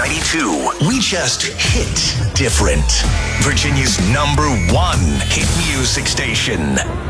92. We just hit different. Virginia's #1 hit music station.